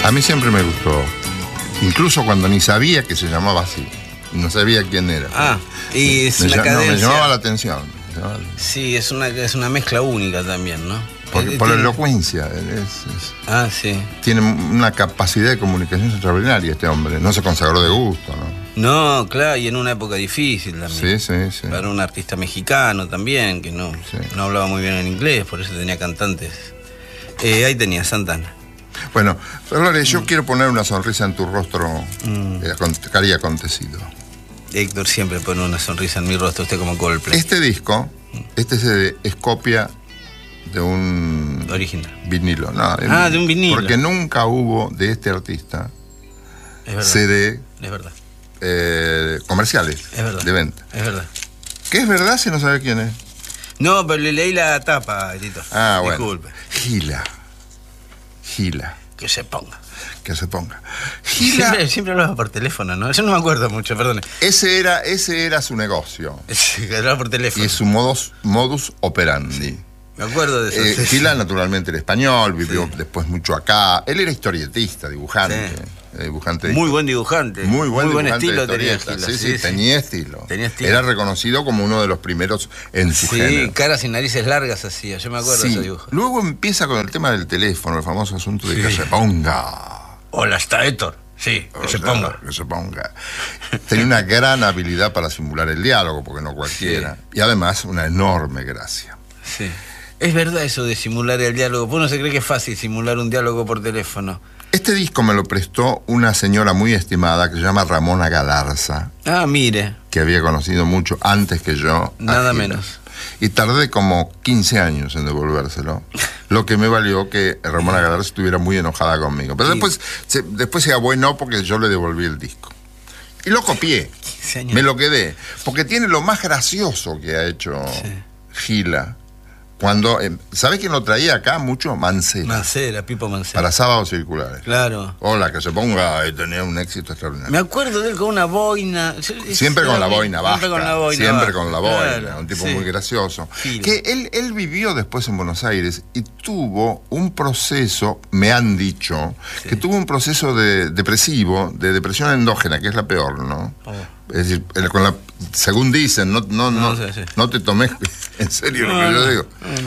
A mí siempre me gustó. Incluso cuando ni sabía que se llamaba así. No sabía quién era. Ah, y es la cadencia. Me llamaba la atención. Sí, es una mezcla única también, ¿no? Por la elocuencia. Sí. Tiene una capacidad de comunicación extraordinaria este hombre. No se consagró de gusto, ¿no? No, claro, y en una época difícil también. Sí. Para un artista mexicano también, que no hablaba muy bien en inglés, por eso tenía cantantes. Ahí tenía Santana. Bueno, Flores, yo quiero poner una sonrisa en tu rostro que haría acontecido. Héctor siempre pone una sonrisa en mi rostro, usted como Coldplay. Este disco, este CD, es copia de un original vinilo. No, de un vinilo. Porque nunca hubo de este artista CD. Es verdad. Comerciales. Es verdad. De venta. Es verdad. ¿Qué es verdad si no sabe quién es? No, pero le leí la tapa, Tito. Bueno. Disculpe. Gila. Que se ponga. Gila. Siempre hablaba por teléfono, ¿no? Yo no me acuerdo mucho, perdone. Ese era su negocio. Hablaba por teléfono. Y su modus operandi. Me acuerdo de eso. Gila, naturalmente, era español, vivió después mucho acá. Él era historietista, dibujante. Muy buen dibujante. Muy buen estilo tenía Gila. Gila. Sí, tenía estilo. Era reconocido como uno de los primeros en su género. Sí, caras y narices largas hacía, yo me acuerdo de ese dibujo. Luego empieza con el tema del teléfono, el famoso asunto de que se ponga. Hola, está Héctor. Sí, que se ponga. Que se ponga. Tenía una gran habilidad para simular el diálogo, porque no cualquiera. Y además, una enorme gracia. Sí. Es verdad eso de simular el diálogo. Uno se cree que es fácil simular un diálogo por teléfono. Este disco me lo prestó una señora muy estimada que se llama Ramona Galarza. Ah, mire. Que había conocido mucho antes que yo. Nada menos. Y tardé como 15 años en devolvérselo. Lo que me valió que Ramona Galarza estuviera muy enojada conmigo. Pero después se abuenó porque yo le devolví el disco. Y lo copié. Me lo quedé. Porque tiene lo más gracioso que ha hecho Gila. Cuando, ¿sabés quién lo traía acá mucho? Mancera, Pipo Mancera. Para Sábados Circulares. Claro. Hola, que se ponga, y tenía un éxito extraordinario. Me acuerdo de él con una boina. Siempre con la boina, basta. Siempre con la boina. Claro, un tipo muy gracioso. Que él vivió después en Buenos Aires y tuvo un proceso, me han dicho, que tuvo un proceso depresivo, de depresión endógena, que es la peor, ¿no? Es decir, según dicen, no te tomes en serio lo que yo digo.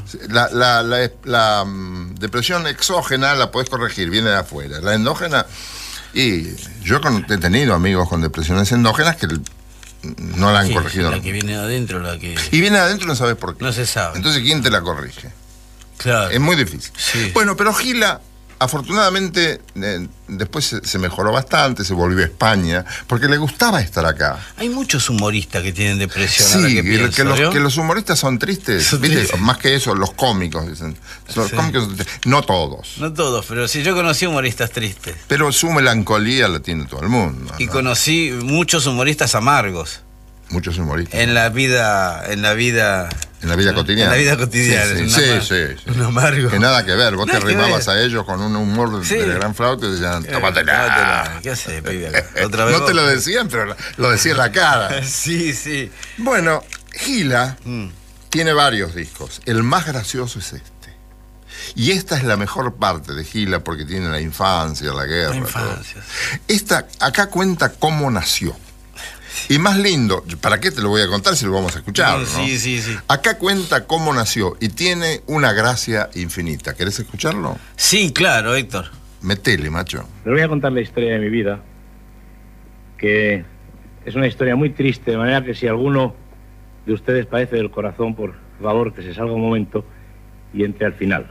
La depresión exógena la podés corregir, viene de afuera. La endógena, y yo he tenido amigos con depresiones endógenas que no la han corregido. La que viene de adentro, Y viene de adentro, no sabes por qué. No se sabe. Entonces, ¿quién te la corrige? Claro. Es muy difícil. Sí. Bueno, pero Gila, afortunadamente, después se mejoró bastante, se volvió a España, porque le gustaba estar acá. Hay muchos humoristas que tienen depresión. Sí, que los humoristas son tristes, ¿viste? Más que eso, los cómicos, dicen. Los cómicos, no todos. No todos, pero sí, yo conocí humoristas tristes. Pero su melancolía la tiene todo el mundo. Y conocí muchos humoristas amargos. Muchos humoristas. En la vida cotidiana. En la vida cotidiana. Sí. Un amargo. Que nada que ver. Vos te arrimabas a ellos con un humor de la gran flauta y decían, tómatela. ¿Qué haces, pibe? ¿Otra vez no te lo decían, pero lo decía en la cara. Sí. Bueno, Gila tiene varios discos. El más gracioso es este. Y esta es la mejor parte de Gila porque tiene la infancia, la guerra. Acá cuenta cómo nació. Y más lindo, ¿para qué te lo voy a contar si lo vamos a escuchar? ¿no? Sí. Acá cuenta cómo nació y tiene una gracia infinita. ¿Querés escucharlo? Sí, claro, Héctor. Metele, macho. Les voy a contar la historia de mi vida, que es una historia muy triste, de manera que si alguno de ustedes padece del corazón, por favor, que se salga un momento y entre al final.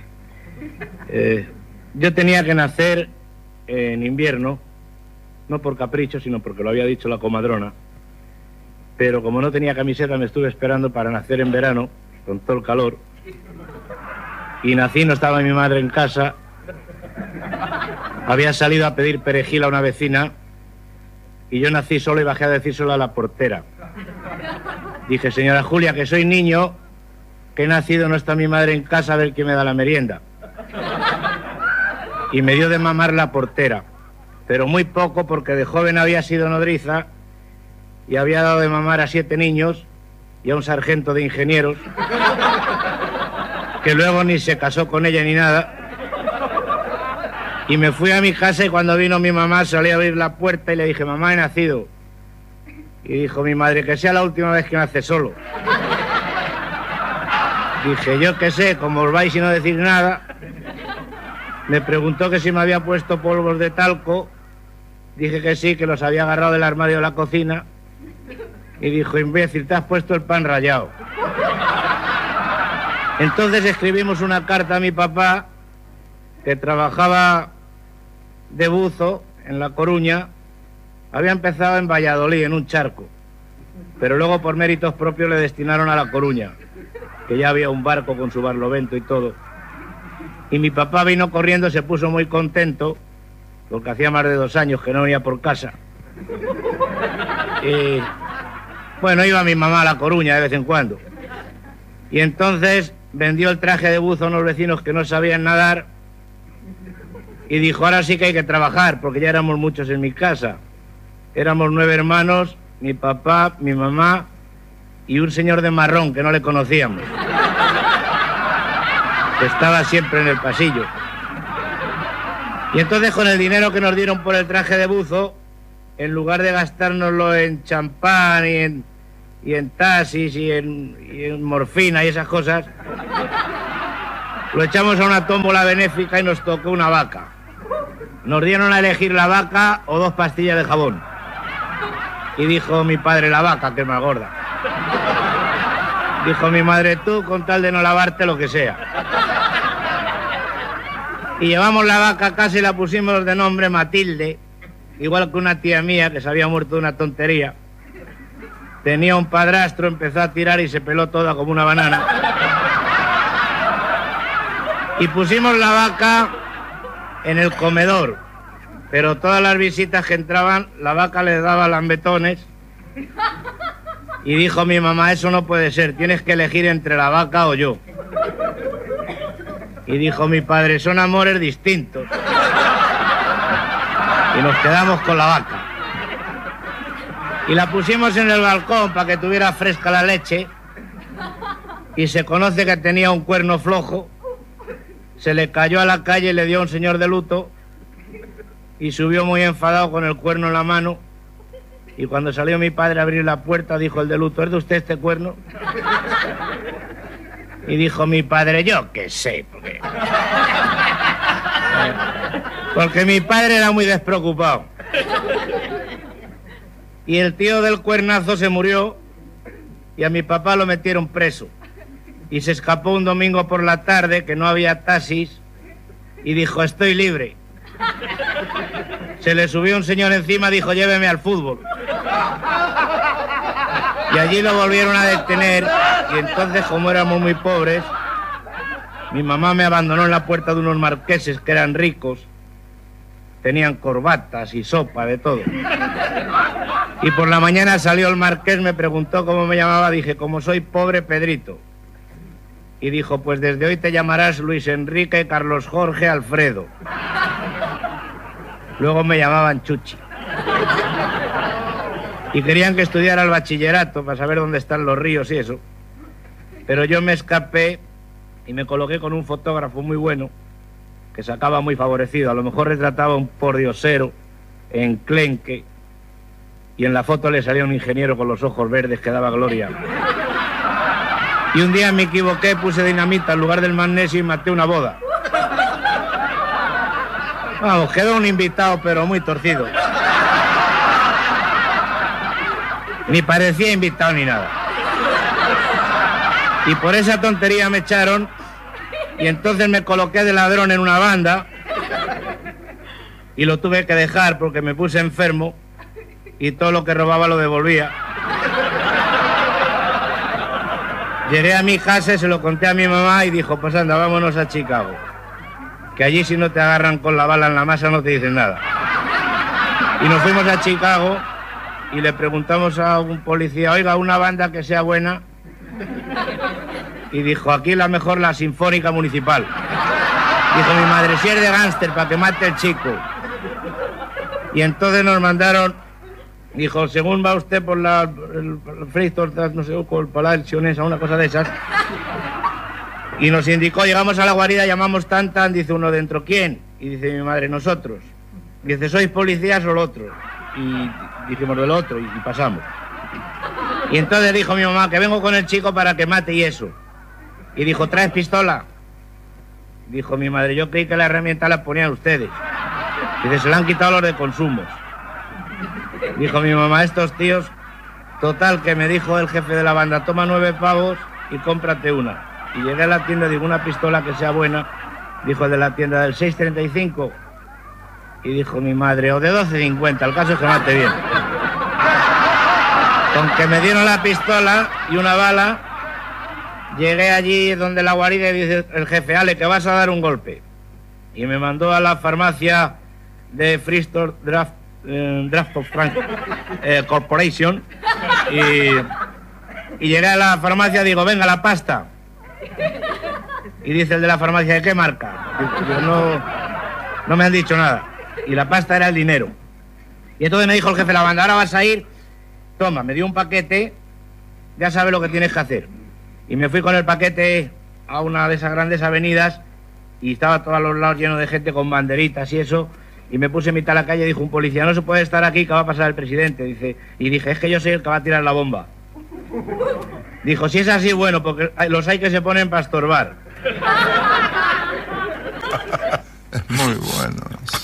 Yo tenía que nacer en invierno, no por capricho, sino porque lo había dicho la comadrona, pero como no tenía camiseta me estuve esperando para nacer en verano, con todo el calor, y nací, no estaba mi madre en casa, había salido a pedir perejil a una vecina, y yo nací solo y bajé a decírselo a la portera. Dije, señora Julia, que soy niño, que he nacido, no está mi madre en casa, a ver quién me da la merienda. Y me dio de mamar la portera. Pero muy poco, porque de joven había sido nodriza y había dado de mamar a 7 niños y a un sargento de ingenieros que luego ni se casó con ella ni nada. Y me fui a mi casa y cuando vino mi mamá salí a abrir la puerta y le dije, mamá, he nacido. Y dijo mi madre, que sea la última vez que nace solo. Dije, yo qué sé, como os vais y no decir nada. Me preguntó que si me había puesto polvos de talco. Dije que sí, que los había agarrado del armario de la cocina. Y dijo, imbécil, te has puesto el pan rallado. Entonces escribimos una carta a mi papá, que trabajaba de buzo en La Coruña. Había empezado en Valladolid, en un charco. Pero luego por méritos propios le destinaron a La Coruña, que ya había un barco con su barlovento y todo. Y mi papá vino corriendo, se puso muy contento, porque hacía más de 2 años que no venía por casa. Y bueno, iba mi mamá a La Coruña de vez en cuando. Y entonces vendió el traje de buzo a unos vecinos que no sabían nadar y dijo, ahora sí que hay que trabajar, porque ya éramos muchos en mi casa. Éramos 9 hermanos, mi papá, mi mamá y un señor de marrón que no le conocíamos, que estaba siempre en el pasillo. Y entonces con el dinero que nos dieron por el traje de buzo, en lugar de gastárnoslo en champán y en taxis y en morfina y esas cosas, lo echamos a una tómbola benéfica y nos tocó una vaca. Nos dieron a elegir la vaca o 2 pastillas de jabón. Y dijo mi padre, la vaca, que es más gorda. Dijo mi madre, tú con tal de no lavarte lo que sea. Y llevamos la vaca a casa y la pusimos de nombre Matilde, igual que una tía mía que se había muerto de una tontería. Tenía un padrastro, empezó a tirar y se peló toda como una banana. Y pusimos la vaca en el comedor, pero todas las visitas que entraban, la vaca les daba lambetones. Y dijo mi mamá, eso no puede ser, tienes que elegir entre la vaca o yo. Y dijo mi padre, son amores distintos. Y nos quedamos con la vaca. Y la pusimos en el balcón para que tuviera fresca la leche. Y se conoce que tenía un cuerno flojo. Se le cayó a la calle y le dio a un señor de luto. Y subió muy enfadado con el cuerno en la mano. Y cuando salió mi padre a abrir la puerta, dijo el de luto, ¿es de usted este cuerno? Y dijo mi padre, yo qué sé, porque mi padre era muy despreocupado. Y el tío del cuernazo se murió y a mi papá lo metieron preso. Y se escapó un domingo por la tarde, que no había taxis, y dijo, estoy libre. Se le subió un señor encima, dijo, lléveme al fútbol. Y allí lo volvieron a detener, y entonces, como éramos muy pobres, mi mamá me abandonó en la puerta de unos marqueses que eran ricos, tenían corbatas y sopa, de todo. Y por la mañana salió el marqués, me preguntó cómo me llamaba, dije, como soy pobre, Pedrito. Y dijo, pues desde hoy te llamarás Luis Enrique, Carlos Jorge, Alfredo. Luego me llamaban Chuchi. Y querían que estudiara el bachillerato para saber dónde están los ríos y eso. Pero yo me escapé y me coloqué con un fotógrafo muy bueno que sacaba muy favorecido. A lo mejor retrataba un pordiosero enclenque y en la foto le salía un ingeniero con los ojos verdes que daba gloria. Y un día me equivoqué, puse dinamita en lugar del magnesio y maté una boda. Vamos, quedó un invitado pero muy torcido. Ni parecía invitado ni nada. Y por esa tontería me echaron y entonces me coloqué de ladrón en una banda y lo tuve que dejar porque me puse enfermo y todo lo que robaba lo devolvía. Llegué a mi casa, se lo conté a mi mamá y dijo, pues anda, vámonos a Chicago, que allí si no te agarran con la bala en la masa no te dicen nada. Y nos fuimos a Chicago y le preguntamos a un policía, oiga, una banda que sea buena. Y dijo, aquí la mejor, la Sinfónica Municipal. Dijo mi madre, si es de gánster, para que mate el chico. Y entonces nos mandaron, dijo, según va usted por el Freistor, no sé, por la Elsionesa, una cosa de esas. Y nos indicó, llegamos a la guarida, llamamos tan, dice uno dentro, ¿quién? Y dice mi madre, nosotros. Dice, ¿sois policías o lo otro? Y dijimos de lo otro y pasamos. Y entonces dijo mi mamá que vengo con el chico para que mate y eso. Y dijo, ¿traes pistola? Dijo mi madre, yo creí que la herramienta la ponían ustedes. Dice, se la han quitado los de consumos. Dijo mi mamá, estos tíos, total, que me dijo el jefe de la banda, toma 9 pavos y cómprate una. Y llegué a la tienda, digo, una pistola que sea buena. Dijo el de la tienda, del 6.35. Y dijo mi madre, o de 12.50, el caso es que mate bien. Con que me dieron la pistola y una bala, llegué allí donde la guarida y dice el jefe, Ale, que vas a dar un golpe. Y me mandó a la farmacia de Freestore Draft of Corporation y llegué a la farmacia, digo, venga, la pasta. Y dice el de la farmacia, ¿de qué marca? Digo, no me han dicho nada. Y la pasta era el dinero. Y entonces me dijo el jefe de la banda, ahora vas a ir, toma, me dio un paquete, ya sabes lo que tienes que hacer. Y me fui con el paquete a una de esas grandes avenidas y estaba todo a los lados lleno de gente con banderitas y eso, y me puse en mitad de la calle y dijo un policía, no se puede estar aquí, que va a pasar el presidente. Dice, y dije, es que yo soy el que va a tirar la bomba. Dijo, si es así, bueno, porque los hay que se ponen para estorbar. Es muy bueno.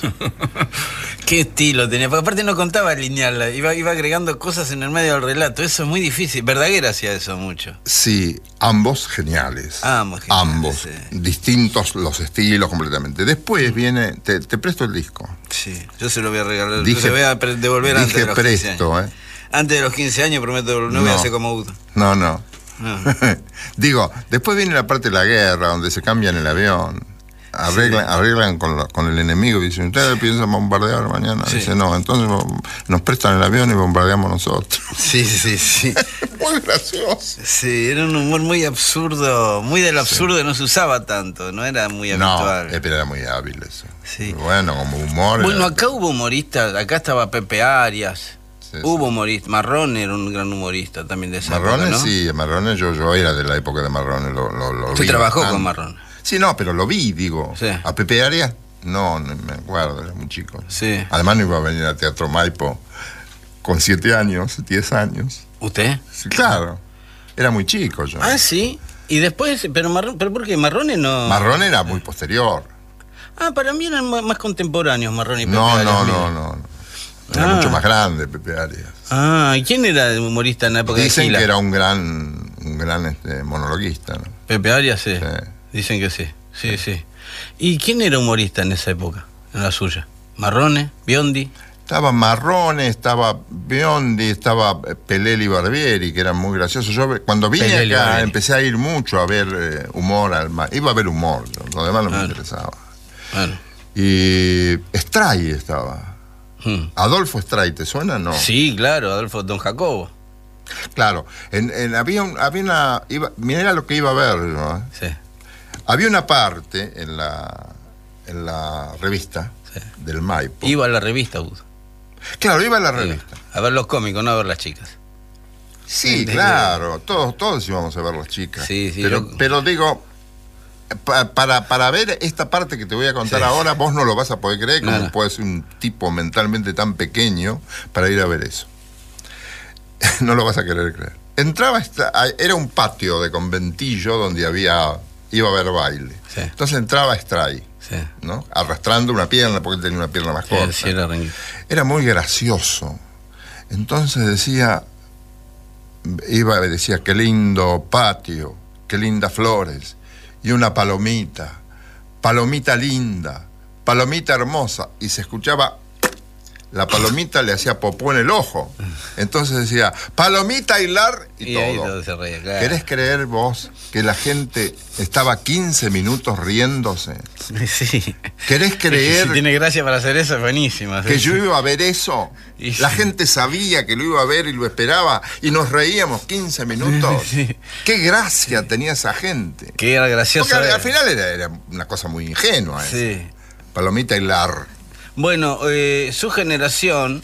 Qué estilo tenía, porque aparte no contaba lineal, iba agregando cosas en el medio del relato, eso es muy difícil. Verdaguer hacía eso mucho. Sí, ambos geniales. Ambos. Sí. Distintos los estilos completamente. Después viene, te presto el disco. Sí, yo se lo voy a regalar, se lo voy a devolver antes de los 15 años. Antes de los 15 años prometo, no voy a hacer como Udo. No. Digo, después viene la parte de la guerra, donde se cambian el avión. Arreglan con el enemigo y dicen, ¿ustedes piensan bombardear mañana? Sí. Dice, no, entonces nos prestan el avión y bombardeamos nosotros. Sí. Muy gracioso. Sí, era un humor muy absurdo, muy del absurdo, no se usaba tanto, no era muy habitual. No, pero era muy hábil eso. Sí. Bueno, como humor. Bueno, acá hubo humoristas, acá estaba Pepe Arias. Sí. Hubo humoristas, Marrone era un gran humorista también de esa Marrone, época, ¿no? sí, Marrone, yo era de la época de Marrone, lo Usted vi trabajó bastante. con Marrone. Sí, no, pero lo vi, digo. Sí. ¿A Pepe Arias? No me acuerdo, era muy chico. Sí. Además no iba a venir al Teatro Maipo con 7 años, 10 años. ¿Usted? Sí, claro. Era muy chico yo. Ah, sí. Y después, pero ¿por qué? Marrone no... Marrone era muy posterior. Ah, para mí eran más contemporáneos Marrone y Pepe No. Arias. Mira. Era mucho más grande Pepe Arias. Ah, ¿y quién era el humorista en la época Dicen de Gila? que era un gran monologuista, ¿no? Pepe Arias, sí. Sí. Dicen que sí. Sí. ¿Y quién era humorista en esa época, en la suya? ¿Marrone? ¿Biondi? Estaba Marrone, estaba Biondi, estaba Pelé y Barbieri, que eran muy graciosos. Yo cuando vine Pelé acá Barbieri. empecé a ir mucho a ver humor. Iba a ver humor, lo demás no me interesaba. Bueno. Y Stray estaba. Adolfo Stray, ¿te suena? No. Sí, claro, Adolfo Don Jacobo. Claro, había una... Mirá lo que iba a ver, ¿no? Sí. Había una parte en la revista del Maipo. Iba a la revista, Udo. Claro, iba a la revista. A ver los cómicos, no a ver las chicas. Sí, claro, todos íbamos a ver las chicas. Sí, pero digo, para ver esta parte que te voy a contar ahora, vos no lo vas a poder creer, como puede ser un tipo mentalmente tan pequeño para ir a ver eso. No lo vas a querer creer. Era un patio de conventillo donde iba a haber baile. Sí. Entonces entraba Stray, ¿no? Arrastrando una pierna, porque él tenía una pierna más corta. Sí, era muy gracioso. Entonces decía, qué lindo patio, qué lindas flores, y una palomita linda, palomita hermosa, y se escuchaba, la palomita le hacía popó en el ojo. Entonces decía, palomita hilar y todo. Ahí todo se reía, claro. ¿Querés creer vos que la gente estaba 15 minutos riéndose? Sí. ¿Querés creer si tiene gracia para hacer eso, es buenísima. que yo iba a ver eso? Y La sí. gente sabía que lo iba a ver y lo esperaba y nos reíamos 15 minutos. Sí. Qué gracia tenía esa gente. Que era gracioso. Porque al final era una cosa muy ingenua. Sí. Palomita hilar. Bueno, su generación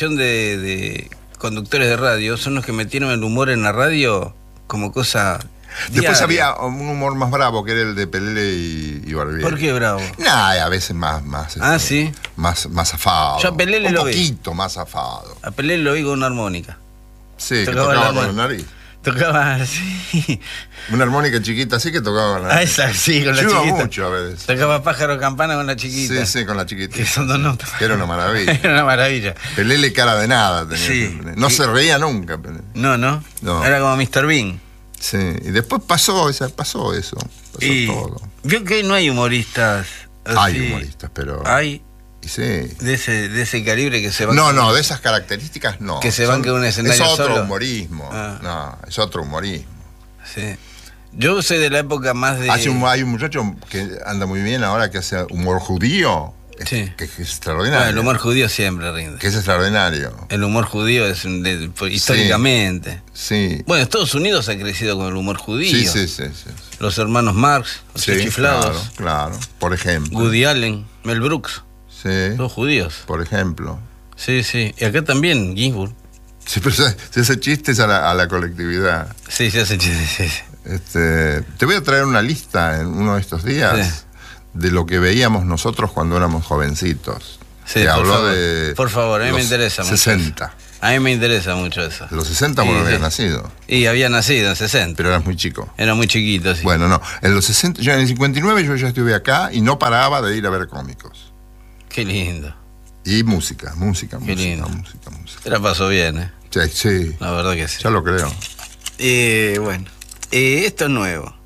de conductores de radio son los que metieron el humor en la radio como cosa Después Diaria. había un humor más bravo, que era el de Pelele y Barbieri. ¿Por qué bravo? Nah, a veces más Sí. más zafado. Yo a Pelele un lo vi. poquito más zafado. A Pelé lo vi con una armónica. Sí, que Tocaba tocaba la con la mano. nariz. Tocaba así. Una armónica chiquita así que tocaba con la nariz. Esa, sí, con la Yo iba chiquita. mucho a veces. Tocaba pájaro campana con la chiquita. Sí, con la chiquita. Que son dos notas. Que era una maravilla. Era una maravilla. Pelele cara de nada tenía. Sí. siempre. No se reía nunca, Pelele. No. No. Era como Mr. Bean. Sí, y después pasó eso. Pasó Y todo. vio que no hay humoristas así. Hay humoristas, pero... Hay Y sí. de ese calibre que se van. No, de esas características no. Que se banque un escenario Es otro solo. humorismo. Ah. No, es otro humorismo. Sí. Yo soy de la época más de. Hay un muchacho que anda muy bien ahora que hace humor judío. Sí. Que es extraordinario. Bueno, el humor judío siempre rinde. Que es extraordinario. El humor judío es históricamente. Sí. Bueno, Estados Unidos ha crecido con el humor judío. Sí. Los hermanos Marx, los Sí, chiflados, claro. Por ejemplo. Woody Allen, Mel Brooks, Sí. todos judíos. Por ejemplo. Sí. Y acá también, Ginsburg. Sí, pero se hace chistes a la colectividad. Sí, se hace chiste, sí. Te voy a traer una lista en uno de estos días Sí. de lo que veíamos nosotros cuando éramos jovencitos. Sí, Te por habló favor. de. Por favor, a mí me los interesa mucho 60. A mí me interesa mucho eso. De los 60 Sí, porque no sí. habías nacido, Y había nacido en 60. pero eras muy chico. Era muy chiquito, sí. Bueno, no. En los 60, yo en el 59 yo ya estuve acá y no paraba de ir a ver cómicos. Qué lindo. Y música. Qué lindo. música. Te la pasó bien, ¿eh? Sí, La verdad que sí. ya lo creo. Bueno, esto es nuevo.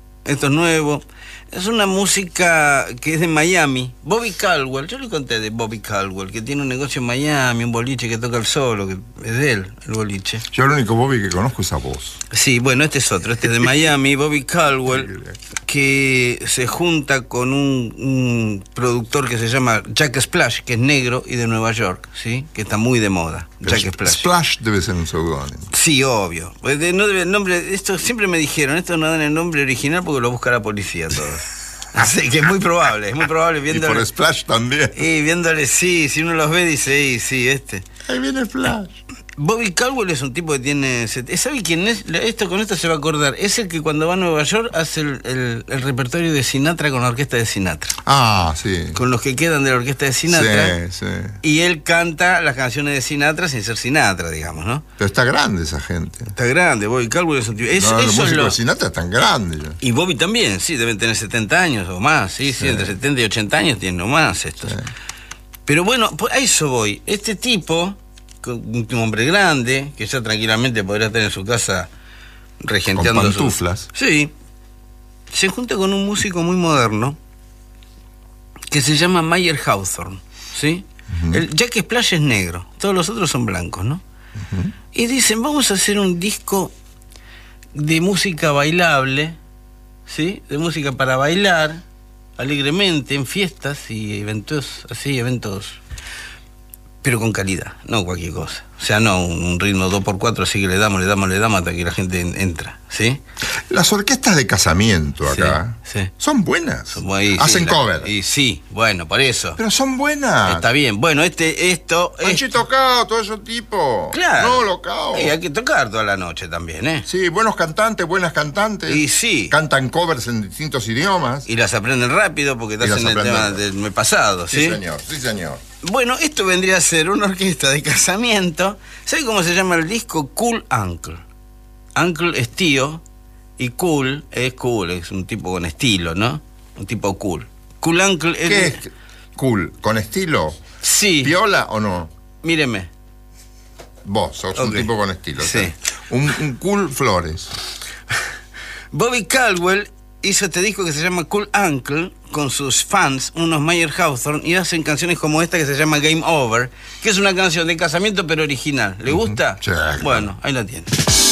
Es una música que es de Miami. Bobby Caldwell, yo le conté de Bobby Caldwell, que tiene un negocio en Miami, un boliche que toca el solo, que es de él, el boliche. Yo el único Bobby que conozco es a vos. Sí, bueno, este es otro, este es de Miami, Bobby Caldwell, que se junta con un productor que se llama Jack Splash, que es negro y de Nueva York, ¿sí? Que está muy de moda, Jack Splash. Splash debe ser un seudónimo. Sí, obvio. Pues no debe el nombre, esto siempre me dijeron, esto no dan el nombre original porque lo busca la policía todo. Así que es muy probable Y viéndole. por Splash también. Y viéndole, sí, si uno los ve dice, sí, este. Ahí viene Splash. Bobby Caldwell es un tipo que tiene... ¿Sabe quién es? Con esto se va a acordar. Es el que cuando va a Nueva York hace el repertorio de Sinatra con la orquesta de Sinatra. Ah, sí. Con los que quedan de la orquesta de Sinatra. Sí. Y él canta las canciones de Sinatra sin ser Sinatra, digamos, ¿no? Pero está grande esa gente. Está grande, Bobby Caldwell es un tipo... No, los eso es músicos lo... de Sinatra están grandes ya. Y Bobby también, sí, deben tener 70 años o más, sí, entre 70 y 80 años tienen o más estos. Sí. Pero bueno, a eso voy. Este tipo, un hombre grande, que ya tranquilamente podría estar en su casa regenteando Con pantuflas. Sí. Se junta con un músico muy moderno que se llama Mayer Hawthorne, ¿sí? El Jack Splash es negro, todos los otros son blancos, ¿no? Y dicen, vamos a hacer un disco de música bailable, ¿sí? De música para bailar alegremente en fiestas y eventos así, pero con calidad, no cualquier cosa. O sea, no un ritmo 2x4 así que le damos hasta que la gente entra, ¿sí? Las orquestas de casamiento acá Sí. son buenas. Ahí, Hacen cover. Y sí, bueno, por eso. Pero son buenas. Está bien. Bueno, esto... Panchito Cao, todo ese tipo. Claro. No, lo Cao. hay que tocar toda la noche también, ¿eh? Sí, buenos cantantes, buenas cantantes. Y sí. Cantan covers en distintos idiomas. Y las aprenden rápido porque te Y las hacen el aprenden. tema del mes pasado, ¿sí? Sí, señor. Bueno, esto vendría a ser una orquesta de casamiento. ¿Sabe cómo se llama el disco? Cool Uncle. Uncle es tío y cool, es un tipo con estilo, ¿no? Un tipo cool. Cool Uncle es... ¿Qué es cool? ¿Con estilo? Sí, ¿Piola o no? míreme. Vos sos Ok. un tipo con estilo. Sí. ¿sí? Un cool Flores. Bobby Caldwell hizo este disco que se llama Cool Uncle con sus fans, unos Mayer Hawthorne, y hacen canciones como esta que se llama Game Over, que es una canción de casamiento pero original. ¿Le gusta? Sí, claro. Bueno, ahí la tiene.